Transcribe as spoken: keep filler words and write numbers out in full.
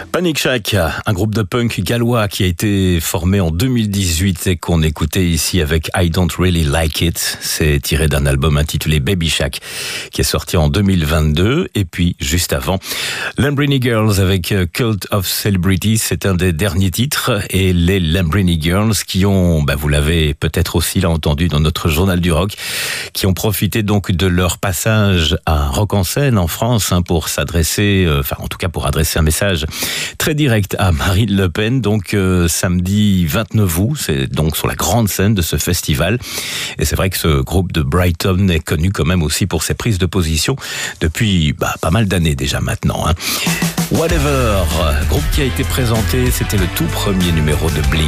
Panic Shack, un groupe de punk gallois qui a été formé en deux mille dix-huit et qu'on écoutait ici avec I Don't Really Like It. C'est tiré d'un album intitulé Baby Shack qui est sorti en deux mille vingt-deux. Et puis, juste avant, Lambrini Girls avec Cult of Celebrity, c'est un des derniers titres. Et les Lambrini Girls qui ont, bah, vous l'avez peut-être aussi là entendu dans notre journal du rock, qui ont profité donc de leur passage à Rock en Scène en France hein, pour s'adresser, euh, enfin en tout cas pour adresser un message très direct à Marine Le Pen, donc euh, samedi vingt-neuf août, c'est donc sur la grande scène de ce festival. Et c'est vrai que ce groupe de Brighton est connu quand même aussi pour ses prises de position depuis bah, pas mal d'années déjà maintenant. Hein. Whatever, groupe qui a été présenté, c'était le tout premier numéro de Blink.